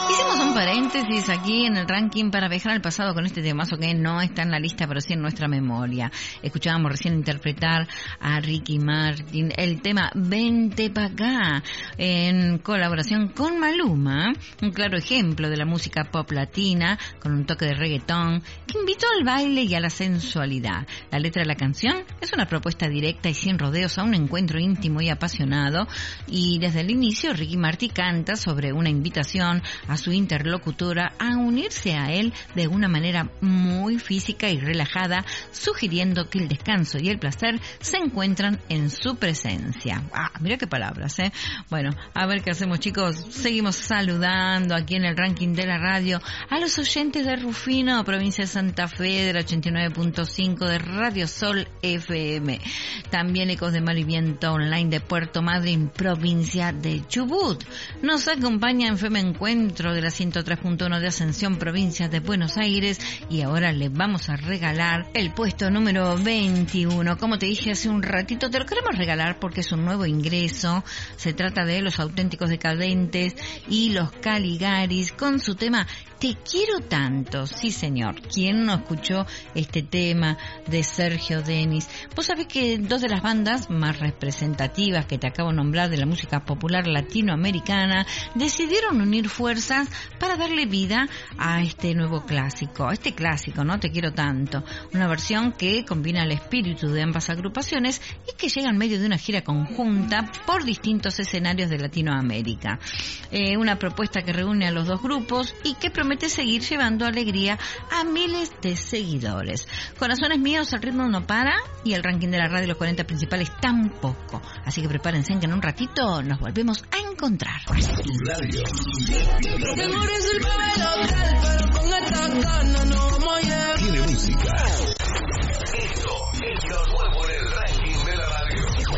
Hicimos un paréntesis aquí en el ranking para viajar al pasado con este temazo que no está en la lista, pero sí en nuestra memoria. Escuchábamos recién interpretar a Ricky Martin el tema Vente pa' acá, en colaboración con Maluma, un claro ejemplo de la música pop latina, con un toque de reggaetón, que invitó al baile y a la sensualidad. La letra de la canción es una propuesta directa y sin rodeos a un encuentro íntimo y apasionado, y desde el inicio Ricky Martin canta sobre una invitación a su interlocutora a unirse a él de una manera muy física y relajada, sugiriendo que el descanso y el placer se encuentran en su presencia. Mira qué palabras, ¿eh? Bueno, a ver qué hacemos, chicos. Seguimos saludando aquí en el ranking de la radio a los oyentes de Rufino, provincia de Santa Fe, del 89.5 de Radio Sol FM. También Ecos de Mar y Viento Online de Puerto Madryn, provincia de Chubut. Nos acompaña en FM Encuentro de la 103.1 de Ascensión, provincia de Buenos Aires, y ahora les vamos a regalar el puesto número 21. Como te dije hace un ratito, te lo queremos regalar porque es un nuevo ingreso. Se trata de Los Auténticos Decadentes y Los Caligaris con su tema Te quiero tanto. Sí, señor. ¿Quién no escuchó este tema de Sergio Denis? Vos sabés que dos de las bandas más representativas que te acabo de nombrar de la música popular latinoamericana decidieron unir fuerzas para darle vida a este nuevo clásico. Este clásico, ¿no? Te quiero tanto. Una versión que combina el espíritu de ambas agrupaciones y que llega en medio de una gira conjunta por distintos escenarios de Latinoamérica. Una propuesta que reúne a los dos grupos y que promete seguir llevando alegría a miles de seguidores. Corazones míos, el ritmo no para y el ranking de la radio, los 40 principales, tampoco. Así que prepárense que en un ratito nos volvemos a encontrar. Tu radio. Tiene música. Esto es Los